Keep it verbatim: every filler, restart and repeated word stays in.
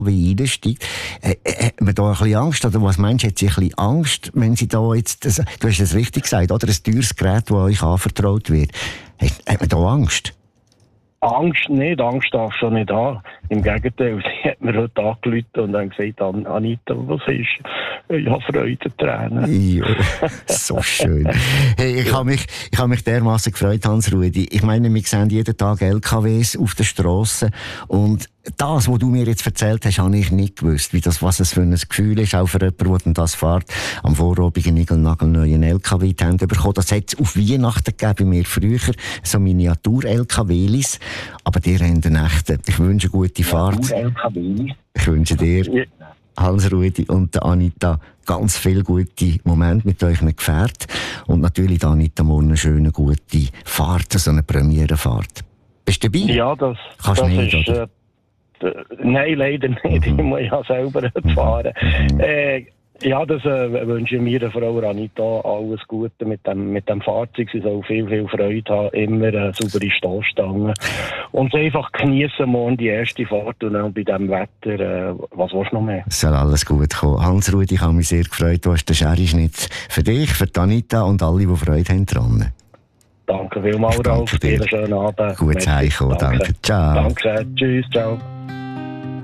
wie einsteigt. Äh, äh, hat man da ein bisschen Angst? Oder was meinst du, hat sie ein bisschen Angst, wenn sie da jetzt, das, du hast es richtig gesagt, oder? Ein teures Gerät, das euch anvertraut wird. Hat, hat man da Angst? Angst nicht, Angst darf schon nicht haben. Im Gegenteil, sie hat mir heute angerufen und dann gesagt, An- Anita, was ist? Ich habe Freudentränen. Ja, so schön. Hey, ich habe mich, ich habe mich dermassen gefreut, Hans-Rudi. Ich meine, wir sehen jeden Tag L K Ws auf der Strasse und das, was du mir jetzt erzählt hast, habe ich nicht gewusst, wie das, was es für ein Gefühl ist, auch für jemanden, der das fährt, am Vorabend einen niegelnagelneuen L K W in die Hände bekommen. Das hat es auf Weihnachten gegeben, bei mir früher, so Miniatur-L K Ws, aber die haben den echten. Ich wünsche gute Fahrt. Ich wünsche dir, Hans-Rudi und der Anita, ganz viele gute Momente mit euren Gefährten und natürlich der Anita morgen eine schöne, gute Fahrt, so eine Premierenfahrt. Bist du dabei? Ja, das, Kannst das nicht, ist... oder? Äh, Nein, leider nicht. Mhm. Ich muss ja selber fahren. Mhm. Äh, ja, das äh, wünsche ich mir der Frau Anita alles Gute mit dem, mit dem Fahrzeug. Sie soll viel, viel Freude haben, immer eine saubere Stoßstange. Und sie einfach genießen morgen die erste Fahrt und dann bei diesem Wetter, äh, was willst du noch mehr? Es soll alles gut kommen. Hans-Rudi, ich habe mich sehr gefreut. Du hast den Sherry-Schnitt für dich, für Anita und alle, die Freude haben dran. Danke vielmals, Ralf. Dir einen schönen Abend. Gut heimkommen, danke. danke. Ciao. Danke, tschüss, ciao.